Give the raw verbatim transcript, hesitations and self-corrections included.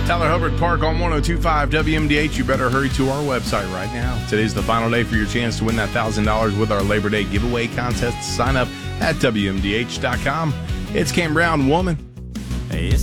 Tyler Hubbard Park on one oh two point five W M D H. You better hurry to our website right now. Today's the final day for your chance to win that one thousand dollars with our Labor Day giveaway contest. Sign up at W M D H dot com. It's Cam Brown, Woman. Hey,